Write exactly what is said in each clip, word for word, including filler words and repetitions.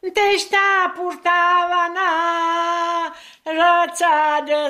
Testa portaven a razza de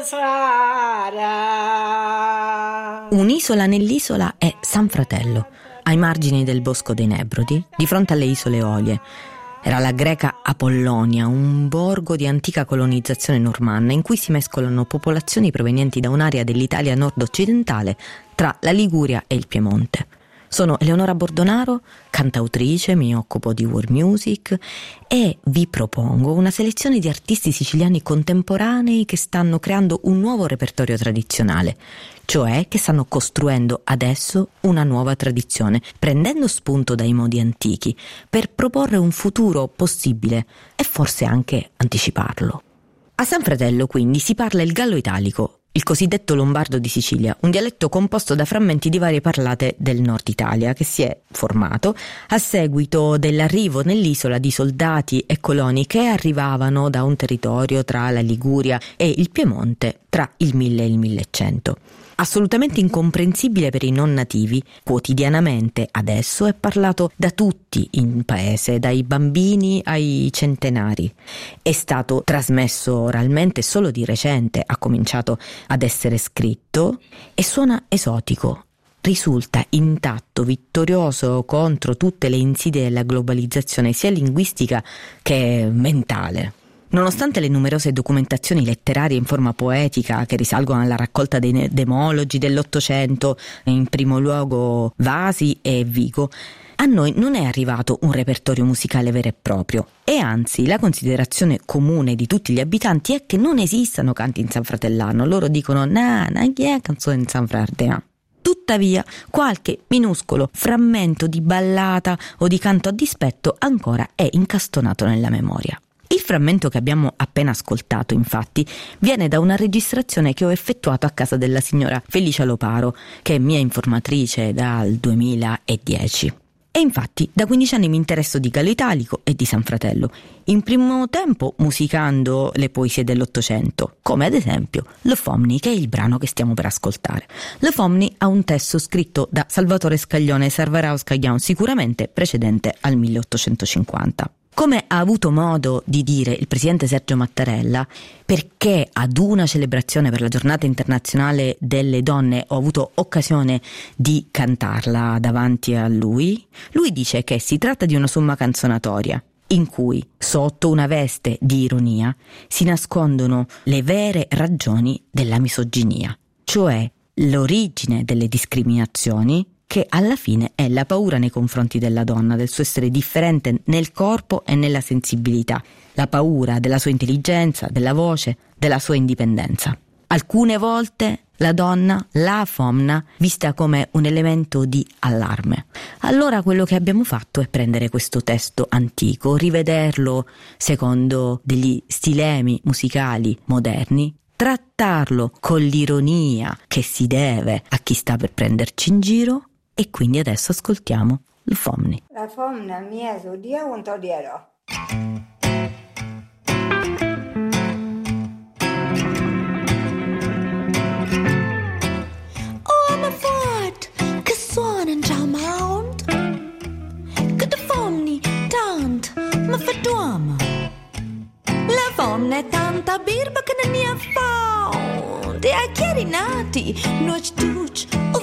Sara. Un'isola nell'isola è San Fratello, ai margini del Bosco dei Nebrodi, di fronte alle isole Eolie. Era la greca Apollonia, un borgo di antica colonizzazione normanna in cui si mescolano popolazioni provenienti da un'area dell'Italia nord-occidentale tra la Liguria e il Piemonte. Sono Eleonora Bordonaro, cantautrice, mi occupo di world music e vi propongo una selezione di artisti siciliani contemporanei che stanno creando un nuovo repertorio tradizionale, cioè che stanno costruendo adesso una nuova tradizione, prendendo spunto dai modi antichi per proporre un futuro possibile e forse anche anticiparlo. A San Fratello quindi si parla il gallo italico, il cosiddetto lombardo di Sicilia, un dialetto composto da frammenti di varie parlate del nord Italia che si è formato a seguito dell'arrivo nell'isola di soldati e coloni che arrivavano da un territorio tra la Liguria e il Piemonte tra il mille e il millecento. Assolutamente incomprensibile per i non nativi, quotidianamente adesso è parlato da tutti in paese, dai bambini ai centenari. È stato trasmesso oralmente solo di recente, ha cominciato ad essere scritto e suona esotico. Risulta intatto, vittorioso contro tutte le insidie della globalizzazione, sia linguistica che mentale. Nonostante le numerose documentazioni letterarie in forma poetica che risalgono alla raccolta dei demologi dell'Ottocento, in primo luogo Vasi e Vigo, a noi non è arrivato un repertorio musicale vero e proprio e anzi la considerazione comune di tutti gli abitanti è che non esistano canti in sanfratellano. Loro dicono na, na, chi è canzone in sanfratellano? Tuttavia, qualche minuscolo frammento di ballata o di canto a dispetto ancora è incastonato nella memoria. Il frammento che abbiamo appena ascoltato, infatti, viene da una registrazione che ho effettuato a casa della signora Felicia Loparo, che è mia informatrice dal duemiladieci. E infatti da quindici anni mi interesso di gallo italico e di San Fratello, in primo tempo musicando le poesie dell'Ottocento, come ad esempio Le Fomni, che è il brano che stiamo per ascoltare. Le Fomni ha un testo scritto da Salvatore Scaglione e Servarao Scaglione, sicuramente precedente al milleottocentocinquanta. Come ha avuto modo di dire il presidente Sergio Mattarella, perché ad una celebrazione per la giornata internazionale delle donne ho avuto occasione di cantarla davanti a lui, lui dice che si tratta di una somma canzonatoria in cui, sotto una veste di ironia, si nascondono le vere ragioni della misoginia, cioè l'origine delle discriminazioni, che alla fine è la paura nei confronti della donna, del suo essere differente nel corpo e nella sensibilità, la paura della sua intelligenza, della voce, della sua indipendenza. Alcune volte la donna, la fomna, vista come un elemento di allarme. Allora quello che abbiamo fatto è prendere questo testo antico, rivederlo secondo degli stilemi musicali moderni, trattarlo con l'ironia che si deve a chi sta per prenderci in giro. E quindi adesso ascoltiamo Le Fomni. La fomna mia su dia un todiero. Oh, ma fort, che suona in Jamount, che de fomni tant, ma fa duomo. La fomna è tanta birba che ne ne ha found, e a chiari nati, noi tuc,